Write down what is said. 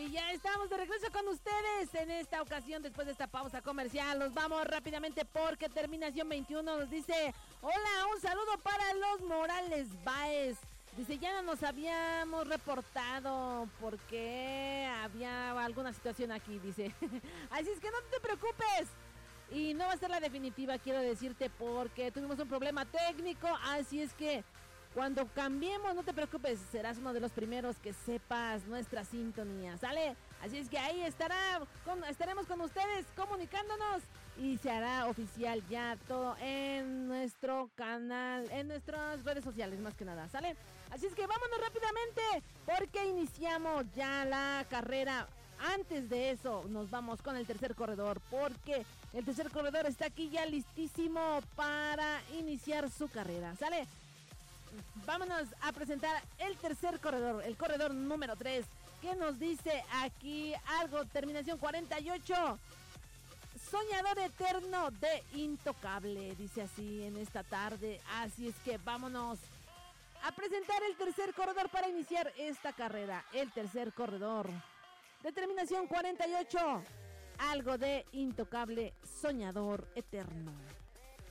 Y ya estamos de regreso con ustedes en esta ocasión después de esta pausa comercial. Nos vamos rápidamente porque terminación 21 nos dice: hola, un saludo para los Morales Báez. Dice, ya no nos habíamos reportado porque había alguna situación aquí, dice. Así es que no te preocupes. Y no va a ser la definitiva, quiero decirte, porque tuvimos un problema técnico. Así es que cuando cambiemos, no te preocupes, serás uno de los primeros que sepas nuestra sintonía, ¿sale? Así es que ahí estaremos con ustedes comunicándonos y se hará oficial ya todo en nuestro canal, en nuestras redes sociales más que nada, ¿sale? Así es que vámonos rápidamente porque iniciamos ya la carrera. Antes de eso, nos vamos con el tercer corredor porque el tercer corredor está aquí ya listísimo para iniciar su carrera, ¿sale? Vámonos a presentar el tercer corredor, el corredor número 3, que nos dice aquí algo, terminación 48, soñador eterno de Intocable, dice así en esta tarde. Así es que vámonos a presentar el tercer corredor para iniciar esta carrera, el tercer corredor, determinación 48, algo de Intocable, soñador eterno.